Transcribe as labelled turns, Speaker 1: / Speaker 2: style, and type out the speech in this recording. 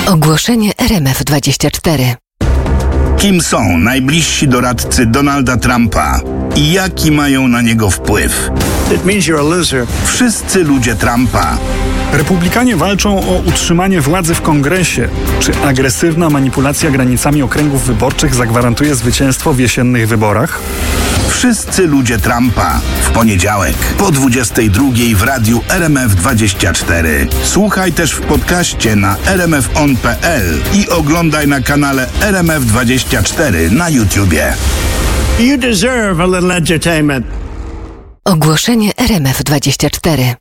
Speaker 1: Ogłoszenie RMF24.
Speaker 2: Kim są najbliżsi doradcy Donalda Trumpa i jaki mają na niego wpływ?
Speaker 3: It means you're a loser.
Speaker 2: Wszyscy ludzie Trumpa.
Speaker 4: Republikanie walczą o utrzymanie władzy w Kongresie. Czy agresywna manipulacja granicami okręgów wyborczych zagwarantuje zwycięstwo w jesiennych wyborach?
Speaker 2: Wszyscy ludzie Trumpa. W poniedziałek po 22:00 w radiu RMF24. Słuchaj też w podcaście na rmfon.pl i oglądaj na kanale RMF24 na YouTubie.
Speaker 3: You deserve a little entertainment.
Speaker 1: Ogłoszenie RMF24.